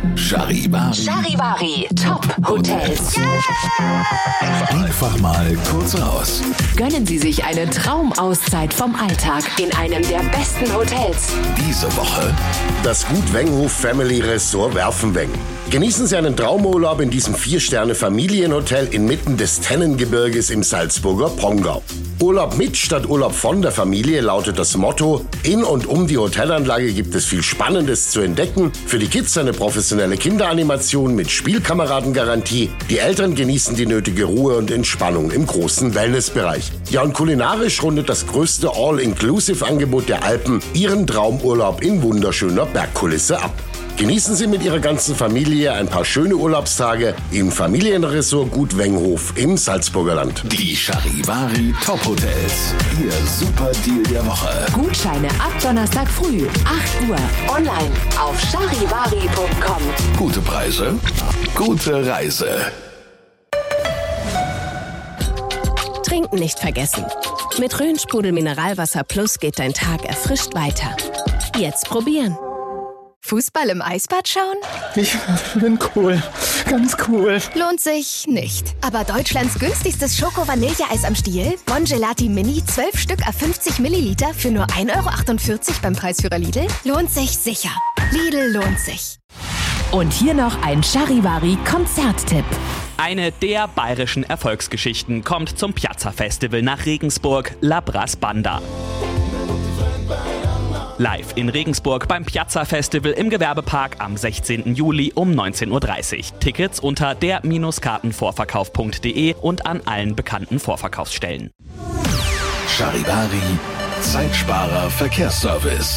Charivari Top Hotels. Einfach mal kurz raus. Gönnen Sie sich eine Traumauszeit vom Alltag in einem der besten Hotels. Diese Woche Das Gut Wenghof Family Resort Werfenweng. Genießen Sie einen Traumurlaub in diesem 4-Sterne-Familienhotel inmitten des Tennengebirges im Salzburger Pongau. Urlaub mit statt Urlaub von der Familie lautet das Motto. In und um die Hotelanlage gibt es viel Spannendes zu entdecken. Für die Kids eine professionelle Kinderanimation mit Spielkameradengarantie. Die Eltern genießen die nötige Ruhe und Entspannung im großen Wellnessbereich. Ja, und kulinarisch rundet das größte All-Inclusive-Angebot der Alpen Ihren Traumurlaub in wunderschöner Bergkulisse ab. Genießen Sie mit Ihrer ganzen Familie ein paar schöne Urlaubstage im Familienresort Gut Wenghof im Salzburger Land. die Charivari Top Hotels. Ihr super Deal der Woche. Gutscheine ab Donnerstag früh, 8 Uhr. Online auf charivari.com. Gute Preise, gute Reise. Trinken nicht vergessen. Mit Rhön-Sprudel Mineralwasser Plus geht dein Tag erfrischt weiter. Jetzt probieren. Fußball im Eisbad schauen? Ich bin cool. Ganz cool. Lohnt sich nicht. Aber Deutschlands günstigstes Schoko-Vanilleeis am Stiel? Bongelati Mini, 12 Stück à 50 Milliliter für nur 1,48 € beim Preisführer Lidl? Lohnt sich sicher. Lidl lohnt sich. Und hier noch ein Charivari-Konzerttipp. Eine der bayerischen Erfolgsgeschichten kommt zum Piazza-Festival nach Regensburg, La Brass Banda. Live in Regensburg beim Piazza-Festival im Gewerbepark am 16. Juli um 19:30 Uhr. Tickets unter der-kartenvorverkauf.de und an allen bekannten Vorverkaufsstellen. Charivari Zeitsparer Verkehrsservice.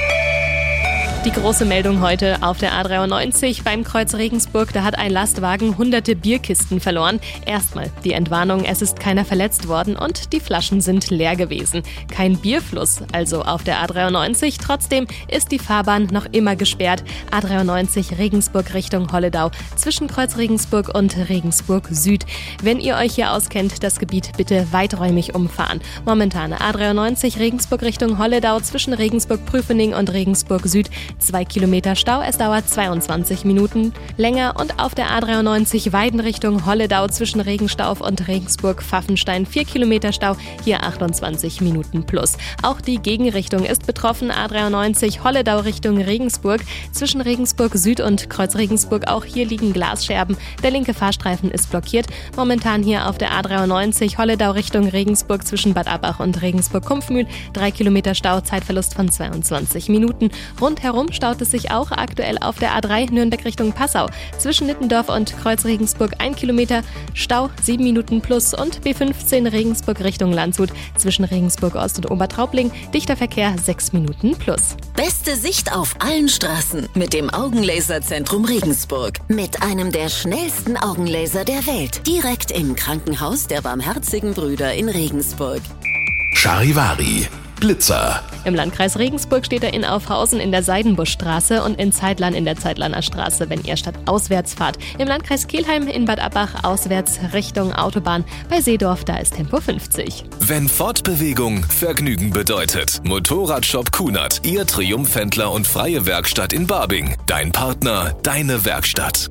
Die große Meldung heute auf der A93 beim Kreuz Regensburg. Da hat ein Lastwagen hunderte Bierkisten verloren. Erstmal die Entwarnung, es ist keiner verletzt worden und die Flaschen sind leer gewesen. Kein Bierfluss also auf der A93. Trotzdem ist die Fahrbahn noch immer gesperrt. A93 Regensburg Richtung Holledau zwischen Kreuz Regensburg und Regensburg Süd. Wenn ihr euch hier auskennt, das Gebiet bitte weiträumig umfahren. Momentan A93 Regensburg Richtung Holledau zwischen Regensburg-Prüfening und Regensburg Süd. 2 Kilometer Stau, es dauert 22 Minuten länger. Und auf der A93 Weiden Richtung Holledau zwischen Regenstauf und Regensburg-Pfaffenstein 4 Kilometer Stau, hier 28 Minuten plus. Auch die Gegenrichtung ist betroffen, A93 Holledau Richtung Regensburg zwischen Regensburg Süd und Kreuz Regensburg. Auch hier liegen Glasscherben, der linke Fahrstreifen ist blockiert. Momentan hier auf der A93 Holledau Richtung Regensburg zwischen Bad Abbach und Regensburg-Kumpfmühl 3 Kilometer Stau, Zeitverlust von 22 Minuten. Rundherum staut es sich auch aktuell auf der A3 Nürnberg Richtung Passau. Zwischen Nittendorf und Kreuz Regensburg 1 Kilometer Stau, 7 Minuten plus. Und B15 Regensburg Richtung Landshut zwischen Regensburg Ost und Obertraubling dichter Verkehr 6 Minuten plus. Beste Sicht auf allen Straßen mit dem Augenlaserzentrum Regensburg. Mit einem der schnellsten Augenlaser der Welt. Direkt im Krankenhaus der Barmherzigen Brüder in Regensburg. Charivari Blitzer. Im Landkreis Regensburg steht er in Aufhausen in der Seidenbuschstraße und in Zeitlern in der Zeitlaner Straße, wenn ihr stadtauswärts fahrt. Im Landkreis Kelheim in Bad Abbach auswärts Richtung Autobahn. Bei Seedorf, da ist Tempo 50. Wenn Fortbewegung Vergnügen bedeutet. Motorradshop Kunert, Ihr Triumphhändler und freie Werkstatt in Barbing. Dein Partner, deine Werkstatt.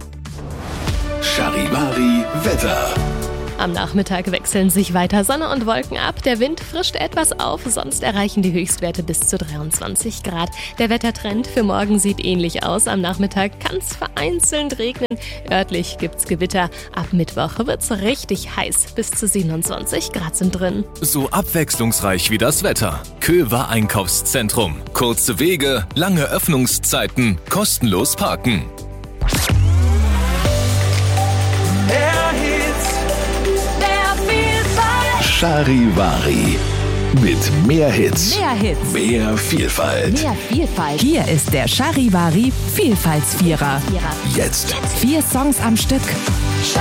Charivari Wetter. Am Nachmittag wechseln sich weiter Sonne und Wolken ab. Der Wind frischt etwas auf, sonst erreichen die Höchstwerte bis zu 23 Grad. Der Wettertrend für morgen sieht ähnlich aus. Am Nachmittag kann es vereinzelt regnen. Örtlich gibt's Gewitter. Ab Mittwoch wird's richtig heiß. Bis zu 27 Grad sind drin. So abwechslungsreich wie das Wetter. Köver Einkaufszentrum. Kurze Wege, lange Öffnungszeiten, kostenlos parken. Charivari. Mit mehr Hits. Mehr Hits. Mehr Vielfalt. Mehr Vielfalt. Hier ist der Charivari Vielfaltsvierer. Jetzt. 4 Songs am Stück.